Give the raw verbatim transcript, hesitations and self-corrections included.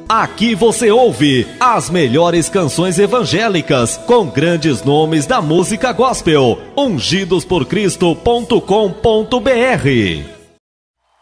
Aqui você ouve as melhores canções evangélicas com grandes nomes da música gospel. ungidos por cristo ponto com ponto br.